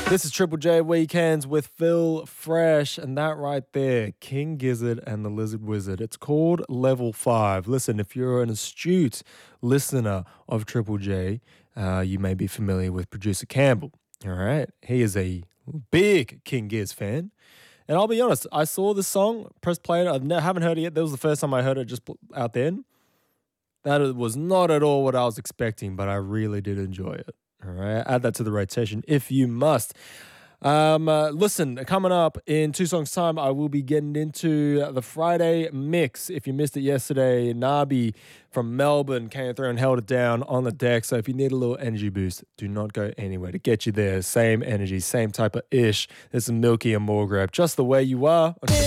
This is Triple J Weekends with Phil Fresh, and that right there, King Gizzard and the Lizard Wizard. It's called Level 5. Listen, if you're an astute listener of Triple J, you may be familiar with producer Campbell. All right, he is a big King Giz fan. And I'll be honest, I saw this song, pressed play, I haven't heard it yet. That was the first time I heard it just out then. That was not at all what I was expecting, but I really did enjoy it. All right, add that to the rotation if you must. Listen, coming up in 2 songs' time, I will be getting into the Friday mix. If you missed it yesterday, Nabi from Melbourne came through and held it down on the deck. So if you need a little energy boost, do not go anywhere to get you there. Same energy, same type of ish. There's some Milky and more grab, just the way you are.